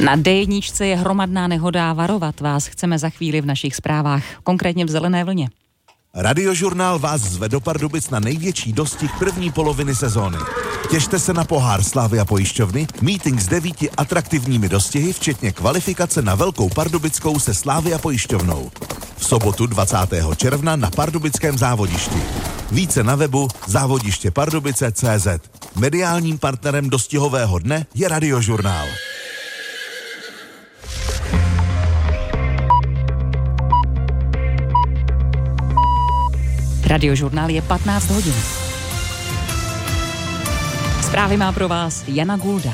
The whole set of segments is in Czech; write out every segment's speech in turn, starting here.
Na D1 je hromadná nehoda a varovat vás chceme za chvíli v našich zprávách, konkrétně v Zelené vlně. Radiožurnál vás zve do Pardubic na největší dostih první poloviny sezóny. Těšte se na pohár Slavia pojišťovny, meeting s 9 atraktivními dostihy, včetně kvalifikace na Velkou Pardubickou se Slavia pojišťovnou. V sobotu 20. června na pardubickém závodišti. Více na webu závodištěpardubice.cz. Mediálním partnerem dostihového dne je Radiožurnál. Radiožurnál je 15 hodin. Zprávy má pro vás Jana Gulda.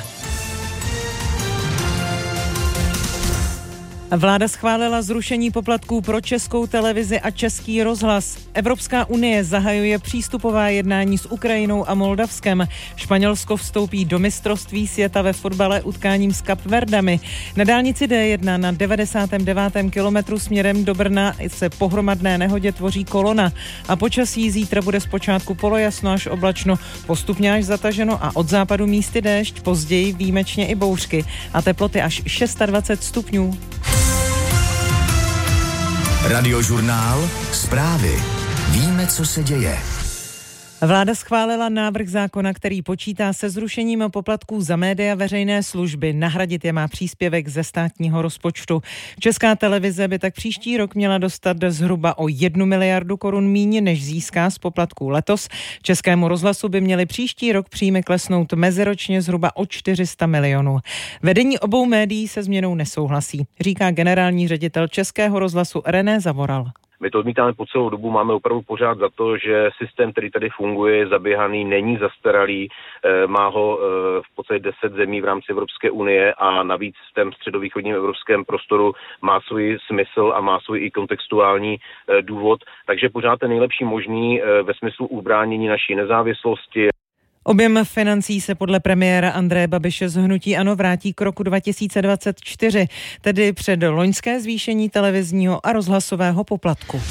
Vláda schválila zrušení poplatků pro Českou televizi a Český rozhlas. Evropská unie zahajuje přístupová jednání s Ukrajinou a Moldavskem. Španělsko vstoupí do mistrovství světa ve fotbale utkáním s Kapverdami. Na dálnici D1 na 99. kilometru směrem do Brna se po hromadné nehodě tvoří kolona. A počasí zítra bude zpočátku polojasno až oblačno, postupně až zataženo a od západu místy déšť, později výjimečně i bouřky. A teploty až 26 stupňů. Radiožurnál, zprávy. Víme, co se děje. Vláda schválila návrh zákona, který počítá se zrušením poplatků za média veřejné služby. Nahradit je má příspěvek ze státního rozpočtu. Česká televize by tak příští rok měla dostat zhruba o 1 miliardu korun míň, než získá z poplatků letos. Českému rozhlasu by měly příští rok příjmy klesnout meziročně zhruba o 400 milionů. Vedení obou médií se změnou nesouhlasí, říká generální ředitel Českého rozhlasu René Zavoral. My to odmítáme po celou dobu, máme opravdu pořád za to, že systém, který tady funguje, je zaběhaný, není zastaralý, má ho v podstatě 10 zemí v rámci Evropské unie a navíc v tom středovýchodním evropském prostoru má svůj smysl a má svůj i kontextuální důvod, takže pořád ten nejlepší možný ve smyslu ubránění naší nezávislosti. Objem financí se podle premiéra Andreje Babiše z hnutí ANO vrátí k roku 2024, tedy před loňské zvýšení televizního a rozhlasového poplatku.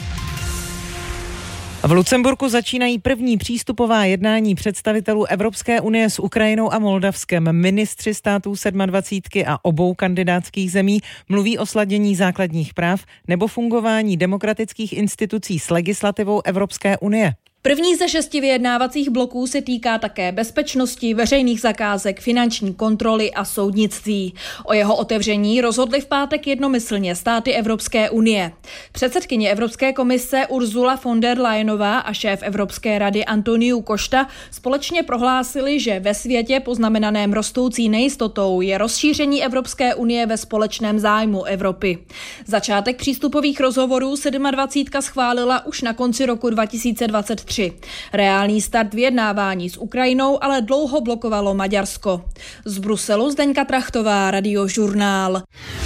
V Lucemburku začínají první přístupová jednání představitelů Evropské unie s Ukrajinou a Moldavskem. Ministři států 27 a obou kandidátských zemí mluví o sladění základních práv nebo fungování demokratických institucí s legislativou Evropské unie. První ze 6 vyjednávacích bloků se týká také bezpečnosti, veřejných zakázek, finanční kontroly a soudnictví. O jeho otevření rozhodly v pátek jednomyslně státy Evropské unie. Předsedkyně Evropské komise Ursula von der Leyenová a šéf Evropské rady Antonio Costa společně prohlásili, že ve světě poznamenaném rostoucí nejistotou je rozšíření Evropské unie ve společném zájmu Evropy. Začátek přístupových rozhovorů 27 schválila už na konci roku 2023. Reálný start vyjednávání s Ukrajinou ale dlouho blokovalo Maďarsko. Z Bruselu Zdeňka Trachtová, Radiožurnál.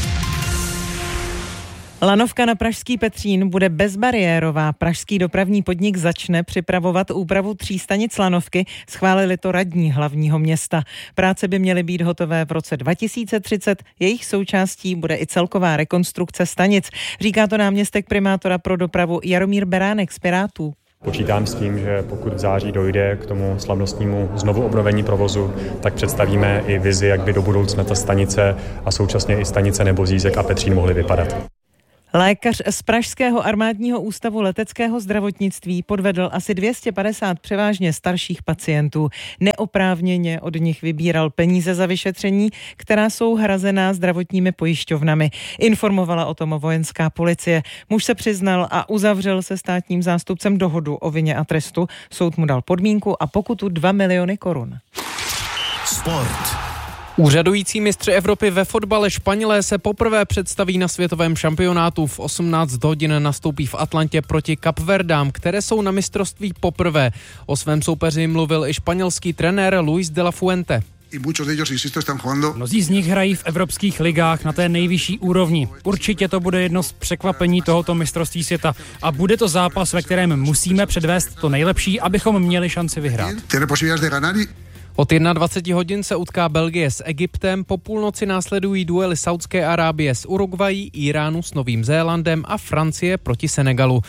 Lanovka na pražský Petřín bude bezbariérová. Pražský dopravní podnik začne připravovat úpravu 3 stanic lanovky. Schválili to radní hlavního města. Práce by měly být hotové v roce 2030. Jejich součástí bude i celková rekonstrukce stanic. Říká to náměstek primátora pro dopravu Jaromír Beránek z Pirátů. Počítám s tím, že pokud v září dojde k tomu slavnostnímu znovu obnovení provozu, tak představíme i vizi, jak by do budoucna ta stanice a současně i stanice Nebozízek a Petřín mohly vypadat. Lékař z Pražského armádního ústavu leteckého zdravotnictví podvedl asi 250 převážně starších pacientů. Neoprávněně od nich vybíral peníze za vyšetření, která jsou hrazená zdravotními pojišťovnami. Informovala o tom vojenská policie. Muž se přiznal a uzavřel se státním zástupcem dohodu o vině a trestu. Soud mu dal podmínku a pokutu 2 miliony korun. Sport. Úřadující mistři Evropy ve fotbale Španělé se poprvé představí na světovém šampionátu. V 18 hodin nastoupí v Atlantě proti Kapverdám, které jsou na mistrovství poprvé. O svém soupeři mluvil i španělský trenér Luis de la Fuente. Mnozí z nich hrají v evropských ligách na té nejvyšší úrovni. Určitě to bude jedno z překvapení tohoto mistrovství světa a bude to zápas, ve kterém musíme předvést to nejlepší, abychom měli šanci vyhrát. Od 21 hodin se utká Belgie s Egyptem, po půlnoci následují duely Saudské Arábie s Uruguayí, Iránu s Novým Zélandem a Francie proti Senegalu.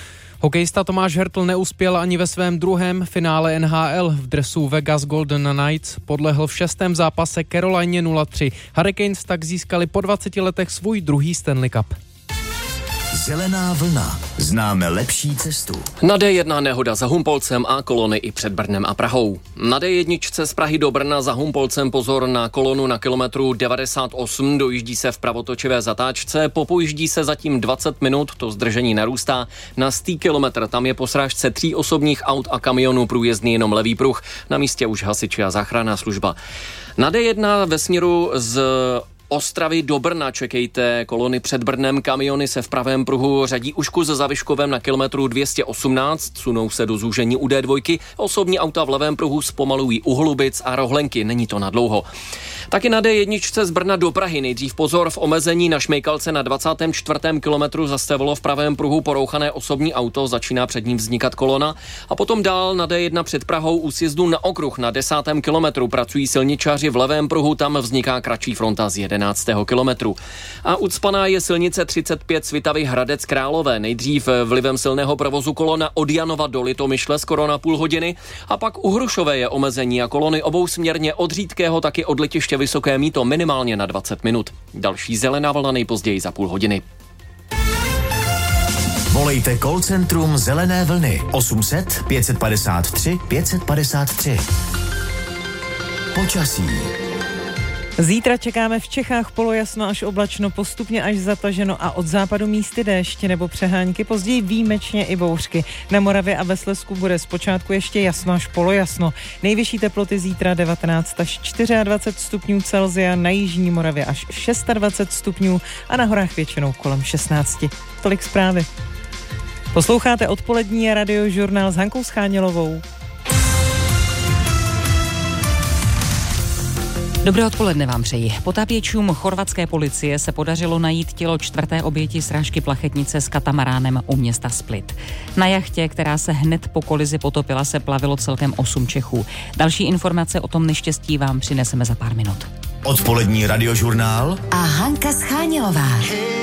Hokejista Tomáš Hertl neuspěl ani ve svém druhém finále NHL. V dresu Vegas Golden Knights podlehl v 6. zápase Carolině 0-3. Hurricanes tak získali po 20 letech svůj druhý Stanley Cup. Zelená vlna. Známe lepší cestu. Na D1 nehoda za Humpolcem a kolony i před Brnem a Prahou. Na D1 z Prahy do Brna za Humpolcem pozor na kolonu na kilometru 98, dojíždí se v pravotočivé zatáčce, popojíždí se zatím 20 minut, to zdržení narůstá na 100 kilometr, tam je po srážce 3 osobních aut a kamionů průjezdný jenom levý pruh, na místě už hasiči a záchranná služba. Na D1 ve směru z Ostravy do Brna čekejte kolony před Brnem, kamiony se v pravém pruhu řadí už kus za Vyškovem na kilometru 218, sunou se do zúžení u D2, osobní auta v levém pruhu zpomalují u Holubic a Rohlenky, není to nadlouho. Taky na D1 z Brna do Prahy nejdřív pozor v omezení na Šmejkalce na 24. kilometru zastavilo v pravém pruhu porouchané osobní auto, začíná před ním vznikat kolona a potom dál na D1 před Prahou u sjezdu na okruh na 10. kilometru pracují silničáři v levém pruhu, tam vzniká kratší fronta z 11. kilometru. A ucpaná je silnice 35 Svitavy Hradec Králové. Nejdřív vlivem silného provozu kolona od Janova do Litomyšle skoro na půl hodiny a pak u Hrušové je omezení a kolony obousměrně od Řídkého taky od letiště Vysoké Mýto minimálně na 20 minut. Další zelená vlna nejpozději za půl hodiny. Volejte call centrum Zelené vlny 800 553 553. Počasí. Zítra čekáme v Čechách polojasno až oblačno, postupně až zataženo a od západu místy déšť nebo přehánky, později výjimečně i bouřky. Na Moravě a ve Slezsku bude zpočátku ještě jasno až polojasno. Nejvyšší teploty zítra 19 až 24 stupňů Celsia, na jižní Moravě až 26 stupňů a na horách většinou kolem 16. Tolik zprávy. Posloucháte odpolední radiožurnál s Hankou Schánělovou. Dobré odpoledne vám přeji. Potápěčům chorvatské policie se podařilo najít tělo 4. oběti srážky plachetnice s katamaránem u města Split. Na jachtě, která se hned po kolizi potopila, se plavilo celkem 8 Čechů. Další informace o tom neštěstí vám přineseme za pár minut. Odpolední radiožurnál a Hanka Schánělová.